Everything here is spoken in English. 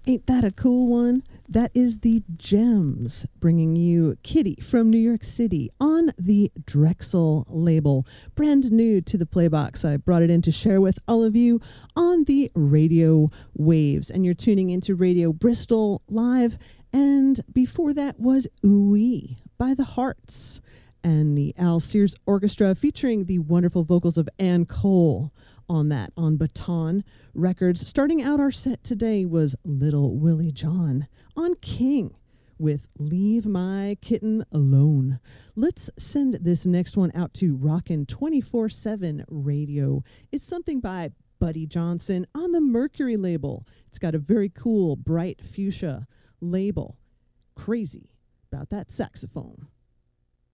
Ain't that a cool one? That is the Gems, bringing you Kitty from New York City on the Drexel label. Brand new to the Playbox. I brought it in to share with all of you on the radio waves. And you're tuning into Radio Bristol Live. And before that was Ooh-Wee by the Hearts and the Al Sears Orchestra, featuring the wonderful vocals of Ann Cole on that, on Baton Records. Starting out our set today was Little Willie John on King with Leave My Kitten Alone. Let's send this next one out to Rockin' 24/7 Radio. It's something by Buddy Johnson on the Mercury label. It's got a very cool bright fuchsia label. Crazy about that saxophone.